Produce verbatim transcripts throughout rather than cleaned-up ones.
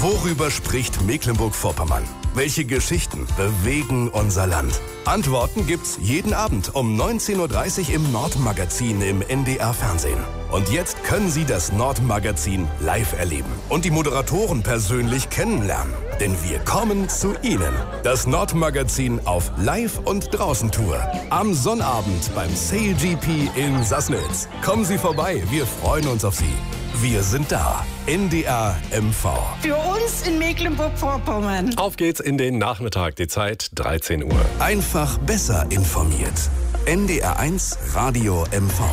Worüber spricht Mecklenburg-Vorpommern? Welche Geschichten bewegen unser Land? Antworten gibt's jeden Abend um neunzehn Uhr dreißig im Nordmagazin im N D R-Fernsehen. Und jetzt können Sie das Nordmagazin live erleben und die Moderatoren persönlich kennenlernen. Denn wir kommen zu Ihnen. Das Nordmagazin auf Live- und Draußen-Tour. Am Sonnabend beim Sail G P in Sassnitz. Kommen Sie vorbei, wir freuen uns auf Sie. Wir sind da. N D R M V. Für uns in Mecklenburg-Vorpommern. Auf geht's in den Nachmittag, die Zeit dreizehn Uhr. Einfach besser informiert. N D R eins Radio M V.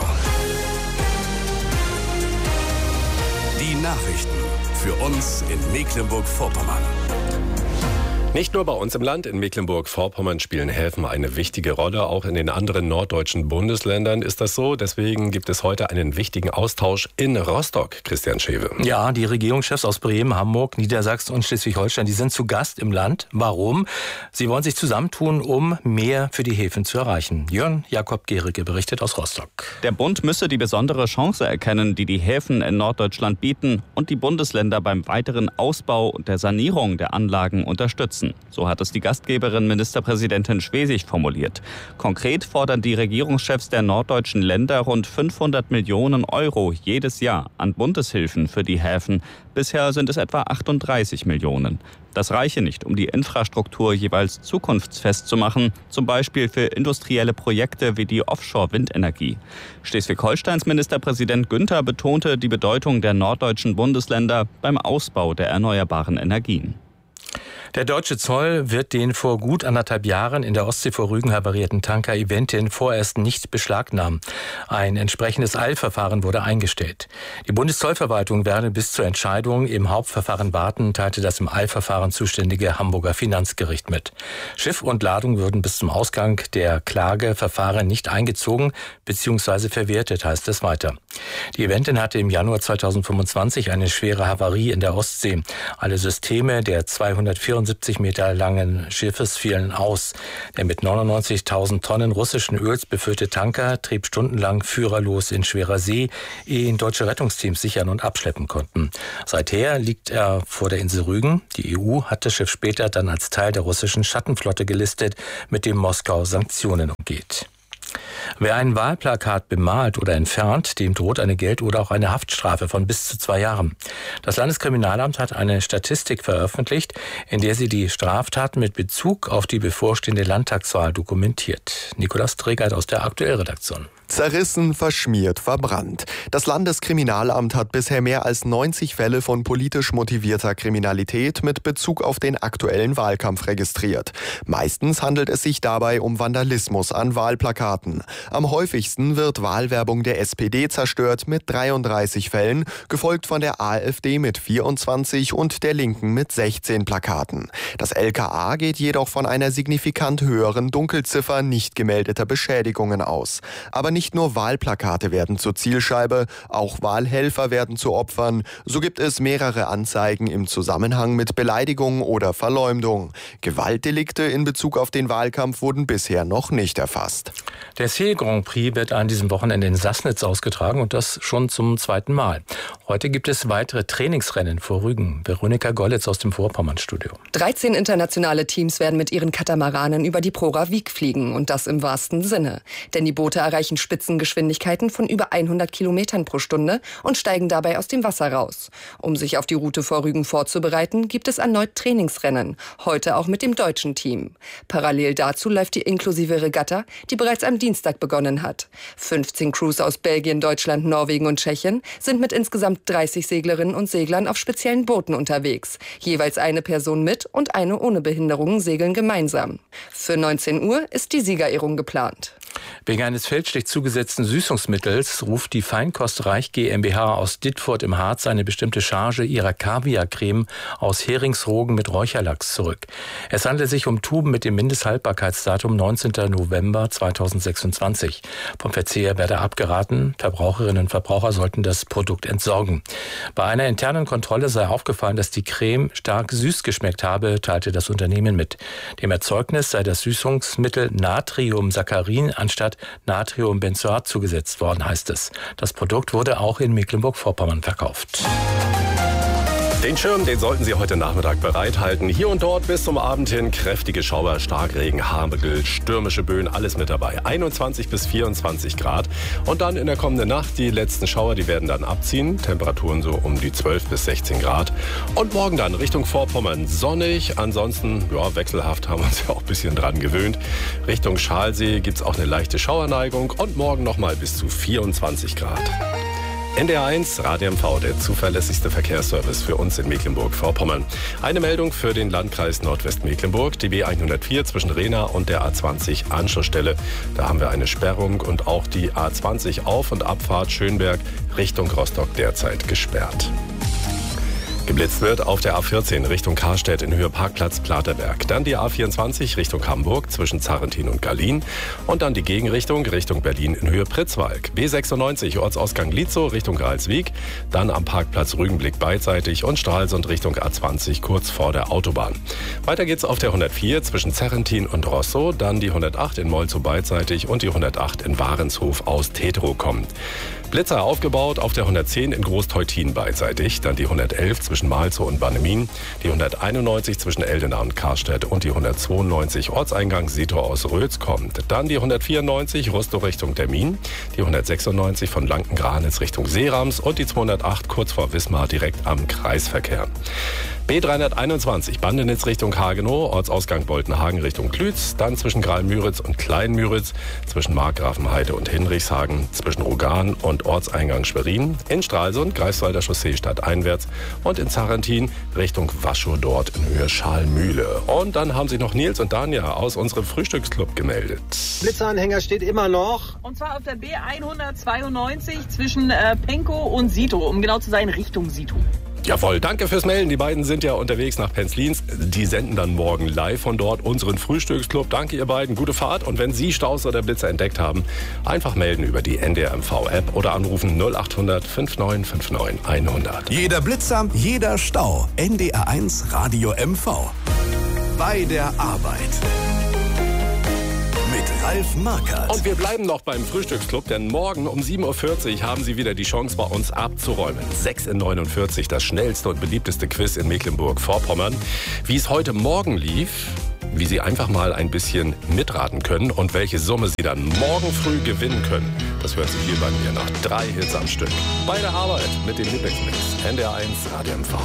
Die Nachrichten für uns in Mecklenburg-Vorpommern. Nicht nur bei uns im Land, in Mecklenburg-Vorpommern spielen Häfen eine wichtige Rolle. Auch in den anderen norddeutschen Bundesländern ist das so. Deswegen gibt es heute einen wichtigen Austausch in Rostock. Christian Schewe. Ja, die Regierungschefs aus Bremen, Hamburg, Niedersachsen und Schleswig-Holstein, die sind zu Gast im Land. Warum? Sie wollen sich zusammentun, um mehr für die Häfen zu erreichen. Jörn Jakob Gericke berichtet aus Rostock. Der Bund müsse die besondere Chance erkennen, die die Häfen in Norddeutschland bieten und die Bundesländer beim weiteren Ausbau und der Sanierung der Anlagen unterstützen. So hat es die Gastgeberin Ministerpräsidentin Schwesig formuliert. Konkret fordern die Regierungschefs der norddeutschen Länder rund fünfhundert Millionen Euro jedes Jahr an Bundeshilfen für die Häfen. Bisher sind es etwa achtunddreißig Millionen. Das reiche nicht, um die Infrastruktur jeweils zukunftsfest zu machen, zum Beispiel für industrielle Projekte wie die Offshore-Windenergie. Schleswig-Holsteins Ministerpräsident Günther betonte die Bedeutung der norddeutschen Bundesländer beim Ausbau der erneuerbaren Energien. Der deutsche Zoll wird den vor gut anderthalb Jahren in der Ostsee vor Rügen havarierten Tanker Eventin vorerst nicht beschlagnahmen. Ein entsprechendes Eilverfahren wurde eingestellt. Die Bundeszollverwaltung werde bis zur Entscheidung im Hauptverfahren warten, teilte das im Eilverfahren zuständige Hamburger Finanzgericht mit. Schiff und Ladung würden bis zum Ausgang der Klageverfahren nicht eingezogen bzw. verwertet, heißt es weiter. Die Eventin hatte im Januar zweitausendfünfundzwanzig eine schwere Havarie in der Ostsee. Alle Systeme der zweihundertvierundsiebzig Meter langen Schiffes fielen aus. Der mit neunundneunzigtausend Tonnen russischen Öls befüllte Tanker trieb stundenlang führerlos in schwerer See, ehe ihn deutsche Rettungsteams sichern und abschleppen konnten. Seither liegt er vor der Insel Rügen. Die E U hat das Schiff später dann als Teil der russischen Schattenflotte gelistet, mit dem Moskau Sanktionen umgeht. Wer ein Wahlplakat bemalt oder entfernt, dem droht eine Geld- oder auch eine Haftstrafe von bis zu zwei Jahren. Das Landeskriminalamt hat eine Statistik veröffentlicht, in der sie die Straftaten mit Bezug auf die bevorstehende Landtagswahl dokumentiert. Nikolaus Tregert aus der Aktuellredaktion. Zerrissen, verschmiert, verbrannt. Das Landeskriminalamt hat bisher mehr als neunzig Fälle von politisch motivierter Kriminalität mit Bezug auf den aktuellen Wahlkampf registriert. Meistens handelt es sich dabei um Vandalismus an Wahlplakaten. Am häufigsten wird Wahlwerbung der S P D zerstört mit dreiunddreißig Fällen, gefolgt von der AfD mit vierundzwanzig und der Linken mit sechzehn Plakaten. Das L K A geht jedoch von einer signifikant höheren Dunkelziffer nicht gemeldeter Beschädigungen aus. Aber nicht Nicht nur Wahlplakate werden zur Zielscheibe, auch Wahlhelfer werden zu Opfern. So gibt es mehrere Anzeigen im Zusammenhang mit Beleidigung oder Verleumdung. Gewaltdelikte in Bezug auf den Wahlkampf wurden bisher noch nicht erfasst. Der Sail Grand Prix wird an diesem Wochenende in Sassnitz ausgetragen und das schon zum zweiten Mal. Heute gibt es weitere Trainingsrennen vor Rügen. Veronika Gollitz aus dem Vorpommern-Studio. dreizehn internationale Teams werden mit ihren Katamaranen über die Prora Wiek fliegen und das im wahrsten Sinne. Denn die Boote erreichen Spitzengeschwindigkeiten von über hundert Kilometern pro Stunde und steigen dabei aus dem Wasser raus. Um sich auf die Route vor Rügen vorzubereiten, gibt es erneut Trainingsrennen, heute auch mit dem deutschen Team. Parallel dazu läuft die inklusive Regatta, die bereits am Dienstag begonnen hat. fünfzehn Crews aus Belgien, Deutschland, Norwegen und Tschechien sind mit insgesamt dreißig Seglerinnen und Seglern auf speziellen Booten unterwegs. Jeweils eine Person mit und eine ohne Behinderungen segeln gemeinsam. Für neunzehn Uhr ist die Siegerehrung geplant. Wegen eines fälschlich zugesetzten Süßungsmittels ruft die Feinkost Reich GmbH aus Dittfurt im Harz eine bestimmte Charge ihrer Kaviarcreme aus Heringsrogen mit Räucherlachs zurück. Es handelt sich um Tuben mit dem Mindesthaltbarkeitsdatum neunzehnten November zweitausendsechsundzwanzig. Vom Verzehr werde abgeraten. Verbraucherinnen und Verbraucher sollten das Produkt entsorgen. Bei einer internen Kontrolle sei aufgefallen, dass die Creme stark süß geschmeckt habe, teilte das Unternehmen mit. Dem Erzeugnis sei das Süßungsmittel Natriumsaccharin anstatt Natriumbenzoat zugesetzt worden, heißt es. Das Produkt wurde auch in Mecklenburg-Vorpommern verkauft. Den Schirm, den sollten Sie heute Nachmittag bereithalten. Hier und dort bis zum Abend hin kräftige Schauer, Starkregen, Hagel, stürmische Böen, alles mit dabei. einundzwanzig bis vierundzwanzig Grad. Und dann in der kommenden Nacht die letzten Schauer, die werden dann abziehen. Temperaturen so um die zwölf bis sechzehn Grad. Und morgen dann Richtung Vorpommern sonnig. Ansonsten, ja, wechselhaft, haben wir uns ja auch ein bisschen dran gewöhnt. Richtung Schalsee gibt es auch eine leichte Schauerneigung. Und morgen nochmal bis zu vierundzwanzig Grad. N D R eins, Radio M V, der zuverlässigste Verkehrsservice für uns in Mecklenburg-Vorpommern. Eine Meldung für den Landkreis Nordwestmecklenburg, die B hundertvier zwischen Rehna und der A zwanzig Anschlussstelle. Da haben wir eine Sperrung und auch die A zwanzig Auf- und Abfahrt Schönberg Richtung Rostock derzeit gesperrt. Geblitzt wird auf der A vierzehn Richtung Karstedt in Höhe Parkplatz Platerberg. Dann die A vierundzwanzig Richtung Hamburg zwischen Zarrentin und Gallien. Und dann die Gegenrichtung Richtung Berlin in Höhe Pritzwalk. B sechsundneunzig Ortsausgang Lietzow Richtung Ralswiek. Dann am Parkplatz Rügenblick beidseitig und Stralsund Richtung A zwanzig kurz vor der Autobahn. Weiter geht's auf der hundertvier zwischen Zarrentin und Rosso. Dann die hundertacht in Molzow beidseitig und die hundertacht in Warenshof aus Tetro kommt. Blitzer aufgebaut auf der hundertzehn in Großteutin beidseitig, dann die hundertelf zwischen Malzow und Bannemin, die hunderteinundneunzig zwischen Eldena und Karstedt und die hundertzweiundneunzig Ortseingang Setow aus Rötz kommt. Dann die hundertvierundneunzig Rostow Richtung Termin, die hundertsechsundneunzig von Lanken-Granitz Richtung Seerams und die zweihundertacht kurz vor Wismar direkt am Kreisverkehr. B dreihunderteinundzwanzig Bandenitz Richtung Hagenow, Ortsausgang Boltenhagen Richtung Klütz, dann zwischen Graal-Müritz und Klein-Müritz, zwischen Markgrafenheide und Hinrichshagen, zwischen Rogan und Ortseingang Schwerin, in Stralsund, Greifswalder Chaussee stadteinwärts und in Zarrentin Richtung Waschow dort in Höhe Schalmühle. Und dann haben sich noch Nils und Danja aus unserem Frühstücksclub gemeldet. Blitzanhänger steht immer noch. Und zwar auf der B hundertzweiundneunzig zwischen äh, Penkow und Setow, um genau zu sein, Richtung Setow. Jawohl, danke fürs Melden. Die beiden sind ja unterwegs nach Penzlins. Die senden dann morgen live von dort unseren Frühstücksclub. Danke ihr beiden, gute Fahrt. Und wenn Sie Staus oder Blitzer entdeckt haben, einfach melden über die N D R M V-App oder anrufen null acht hundert fünfundneunzig neunundfünfzig hundert. Jeder Blitzer, jeder Stau. N D R eins Radio M V. Bei der Arbeit. Mit Ralf Markert. Und wir bleiben noch beim Frühstücksclub, denn morgen um sieben Uhr vierzig haben Sie wieder die Chance, bei uns abzuräumen. sechs in neunundvierzig, das schnellste und beliebteste Quiz in Mecklenburg-Vorpommern. Wie es heute Morgen lief, wie Sie einfach mal ein bisschen mitraten können und welche Summe Sie dann morgen früh gewinnen können, das hört sich hier bei mir nach drei Hits am Stück. Bei der Arbeit mit dem Lieblingsmix. N D R eins Radio M V.